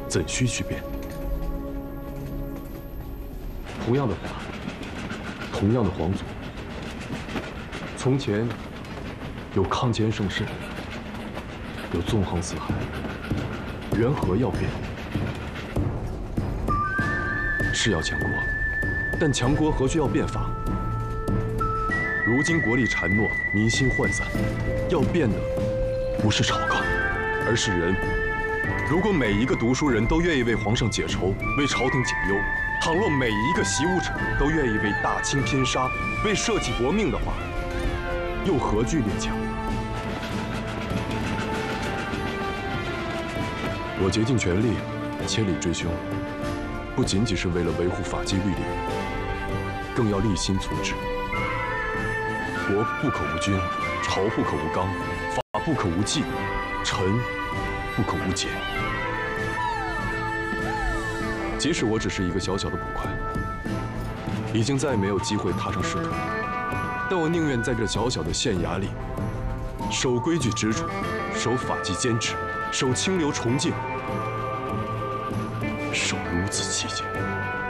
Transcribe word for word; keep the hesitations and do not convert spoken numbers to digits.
怎需去变？同样的法，同样的皇族，从前有康乾盛世，有纵横四海，缘何要变？是要强国，但强国何须要变法？如今国力孱弱，民心涣散，要变的不是朝纲，而是人。如果每一个读书人都愿意为皇上解愁，为朝廷解忧，倘若每一个习武者都愿意为大清拼杀，为社稷搏命的话，又何惧列强？我竭尽全力，千里追凶，不仅仅是为了维护法纪律例，更要立心存志。国不可无君，朝不可无纲，法不可无纪，臣不可无节。即使我只是一个小小的捕快，已经再也没有机会踏上仕途，但我宁愿在这小小的县衙里，守规矩执着，守法纪坚持，守清流崇敬，守孺子气节。